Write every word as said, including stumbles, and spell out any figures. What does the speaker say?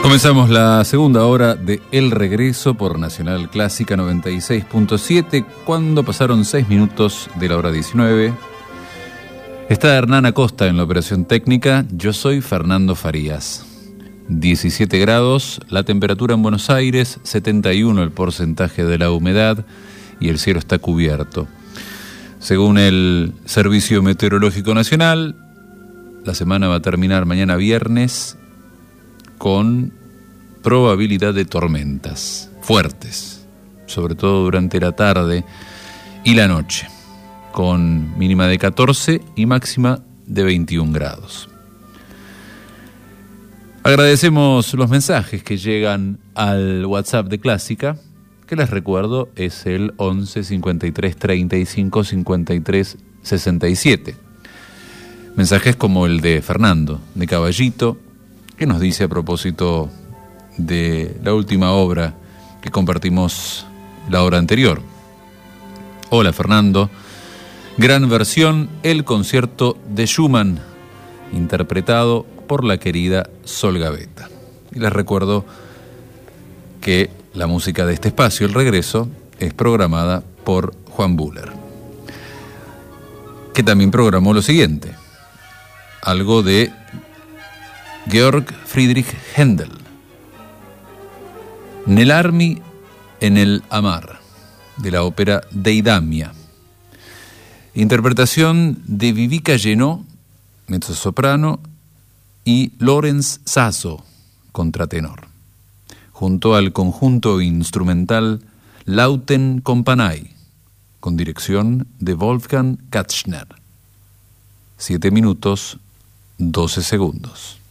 Comenzamos la segunda hora de El Regreso por Nacional Clásica noventa y seis punto siete, cuando pasaron seis minutos de la hora diecinueve. Está Hernán Acosta en la operación técnica, yo soy Fernando Farías. diecisiete grados, la temperatura en Buenos Aires, setenta y uno el porcentaje de la humedad y el cielo está cubierto. Según el Servicio Meteorológico Nacional, la semana va a terminar mañana viernes con probabilidad de tormentas fuertes, sobre todo durante la tarde y la noche, con mínima de catorce y máxima de veintiún grados. Agradecemos los mensajes que llegan al WhatsApp de Clásica, que les recuerdo es el once cincuenta y tres treinta y cinco cincuenta y tres sesenta y siete. Mensajes como el de Fernando, de Caballito, que nos dice a propósito de la última obra que compartimos la hora anterior. Hola Fernando, gran versión, el concierto de Schumann, interpretado por la querida Sol Gavetta. Y les recuerdo que la música de este espacio, El Regreso, es programada por Juan Buller, que también programó lo siguiente, algo de Georg Friedrich Händel, Nell'armi e nell'amar, de la ópera Deidamia. Interpretación de Vivica Genot, mezzosoprano, y Lorenz Sasso, contratenor, junto al conjunto instrumental Lauten Compagnie, con dirección de Wolfgang Katzschner. Siete minutos, doce segundos.